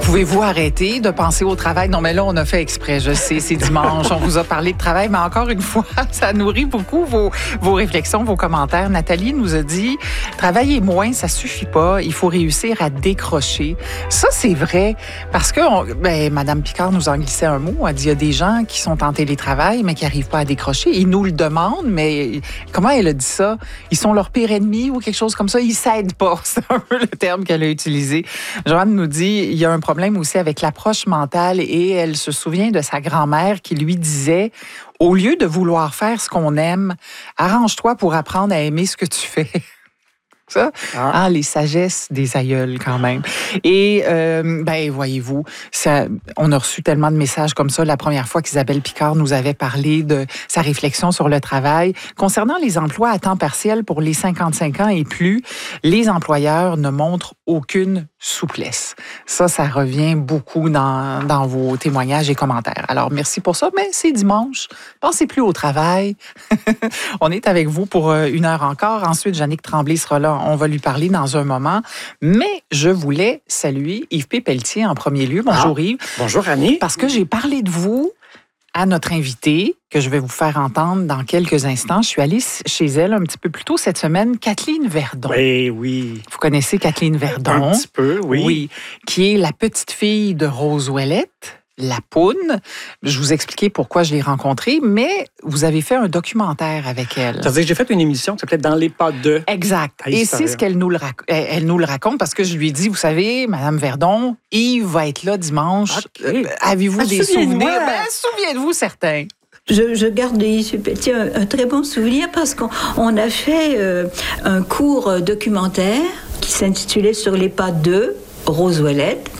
Pouvez-vous arrêter de penser au travail? Non, mais là, on a fait exprès, je sais, c'est dimanche, on vous a parlé de travail, mais encore une fois, ça nourrit beaucoup vos réflexions, vos commentaires. Nathalie nous a dit, travailler moins, ça suffit pas, il faut réussir à décrocher. Ça, c'est vrai, parce que Mme Picard nous en glissait un mot, elle dit, il y a des gens qui sont en télétravail, mais qui n'arrivent pas à décrocher. Ils nous le demandent, mais comment elle a dit ça? Ils sont leur pire ennemi ou quelque chose comme ça? Ils s'aident pas, c'est un peu le terme qu'elle a utilisé. Joanne nous dit, il y a un problème aussi avec l'approche mentale et elle se souvient de sa grand-mère qui lui disait, au lieu de vouloir faire ce qu'on aime, arrange-toi pour apprendre à aimer ce que tu fais. Ça, les sagesses des aïeuls quand même. Et voyez-vous, on a reçu tellement de messages comme ça la première fois qu'Isabelle Picard nous avait parlé de sa réflexion sur le travail. Concernant les emplois à temps partiel pour les 55 ans et plus, les employeurs ne montrent aucune souplesse. Ça revient beaucoup dans vos témoignages et commentaires. Alors, merci pour ça, mais c'est dimanche. Pensez plus au travail. On est avec vous pour 1 heure encore. Ensuite, Jannick Tremblay sera là. On va lui parler dans un moment. Mais je voulais saluer Yves P. Pelletier en premier lieu. Bonjour Yves. Bonjour Annie. Parce que j'ai parlé de vous à notre invitée, que je vais vous faire entendre dans quelques instants. Je suis allée chez elle un petit peu plus tôt cette semaine, Kathleen Verdon. Oui. Vous connaissez Kathleen Verdon? Un petit peu, oui. Oui, qui est la petite fille de Rose Ouellette, la Poune. Je vous expliquais pourquoi je l'ai rencontrée, mais vous avez fait un documentaire avec elle. C'est-à-dire que j'ai fait une émission qui s'appelait Dans les pas de... Exact. Et c'est ce qu'elle nous le raconte, parce que je lui ai dit, vous savez, Madame Verdon, Yves va être là dimanche. Okay. Avez-vous des souvenirs? Souvenez-vous certains. Je garde de Yves Pelletier un très bon souvenir parce qu'on a fait un court documentaire qui s'intitulait Sur les pas de Rose Ouellette.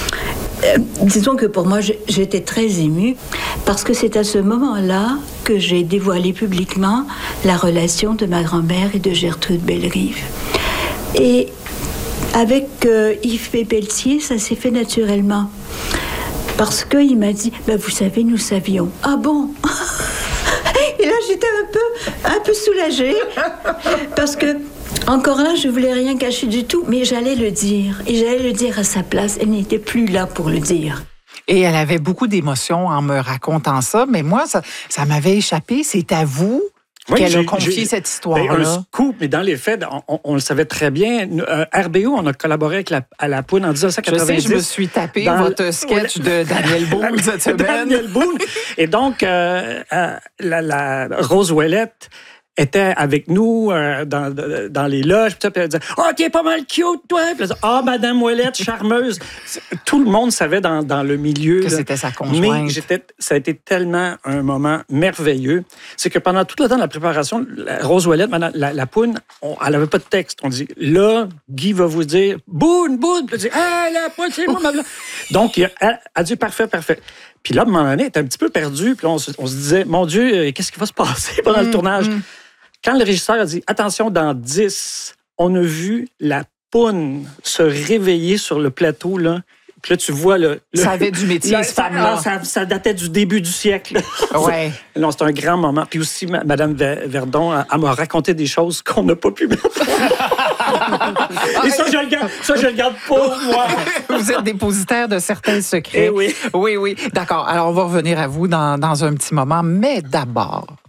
Disons que pour moi, j'étais très émue parce que c'est à ce moment-là que j'ai dévoilé publiquement la relation de ma grand-mère et de Gertrude Bellerive. Et avec Yves P. Pelletier, ça s'est fait naturellement. Parce qu'il m'a dit, vous savez, nous savions. Ah bon? Et là, j'étais un peu soulagée. Parce que, encore là, je voulais rien cacher du tout, mais j'allais le dire. Et j'allais le dire à sa place. Elle n'était plus là pour le dire. Et elle avait beaucoup d'émotions en me racontant ça, mais moi, ça m'avait échappé. C'est à vous qu'elle a confié cette histoire-là. Un scoop, mais dans les faits, on le savait très bien. RBO, on a collaboré avec la Poune en 1990. Je sais, je me suis tapé votre sketch de Daniel Boone cette semaine. Daniel Boone. Et donc, la Rose Ouellette était avec nous dans les loges. Puis elle disait « Ah, t'es pas mal cute, toi! » Puis elle disait « Ah, Madame Ouellette, charmeuse! » Tout le monde savait dans le milieu. Que c'était sa conjointe. Mais ça a été tellement un moment merveilleux. C'est que pendant tout le temps de la préparation, Rose Ouellette, la Poune, elle n'avait pas de texte. On dit « Là, Guy va vous dire « Boune! » Puis elle dit « Ah, la Poune, c'est moi, ma blonde! » Donc, elle a dit « Parfait. » Puis là, à un moment donné, elle était un petit peu perdue. Puis là, on se disait « Mon Dieu, qu'est-ce qui va se passer pendant le tournage? » Quand le régisseur a dit « Attention, dans 10, on a vu la Poune se réveiller sur le plateau, là. » Puis là, tu vois... Ça avait du métier, cette femme-là. Ça datait du début du siècle. Ouais. Non, c'est un grand moment. Puis aussi, Mme Verdon, elle m'a raconté des choses qu'on n'a pas pu mettre. Et ça, je le garde pour moi. Vous êtes dépositaire de certains secrets. Eh oui. Oui. D'accord. Alors, on va revenir à vous dans un petit moment. Mais d'abord,